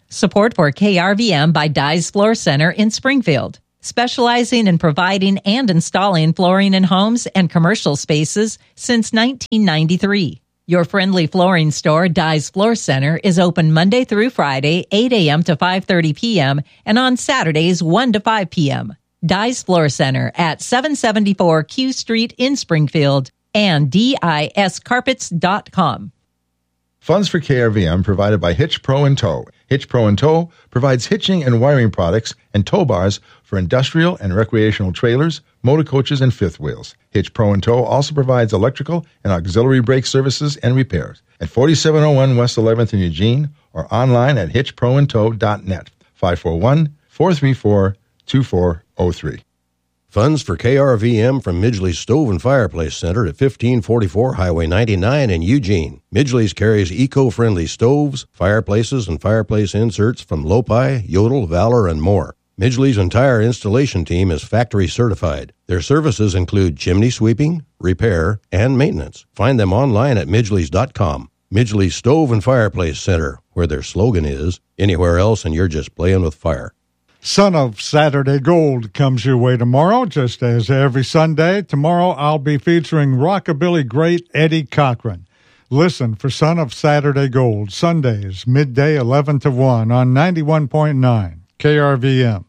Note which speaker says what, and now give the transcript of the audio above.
Speaker 1: Support for KRVM by Dye's Floor Center in Springfield, specializing in providing and installing flooring in homes and commercial spaces since 1993. Your friendly flooring store, Dye's Floor Center, is open Monday through Friday, 8 a.m. to 5:30 p.m., and on Saturdays, 1 to 5 p.m. Dye's Floor Center at 774 Q Street in Springfield and DIScarpets.com.
Speaker 2: Funds for KRVM provided by Hitch Pro & Tow. Hitch Pro & Tow provides hitching and wiring products and tow bars for industrial and recreational trailers, motor coaches, and fifth wheels. Hitch Pro & Tow also provides electrical and auxiliary brake services and repairs at 4701 West 11th in Eugene or online at hitchproandtow.net, 541-434-2403.
Speaker 3: Funds for KRVM from Midgley's Stove and Fireplace Center at 1544 Highway 99 in Eugene. Midgley's carries eco-friendly stoves, fireplaces, and fireplace inserts from Lopi, Yodel, Valor, and more. Midgley's entire installation team is factory certified. Their services include chimney sweeping, repair, and maintenance. Find them online at midgleys.com. Midgley's Stove and Fireplace Center, where their slogan is, anywhere else and you're just playing with fire.
Speaker 4: Son of Saturday Gold comes your way tomorrow, just as every Sunday. Tomorrow I'll be featuring rockabilly great Eddie Cochran. Listen for Son of Saturday Gold, Sundays, midday 11 to 1 on 91.9 KRVM.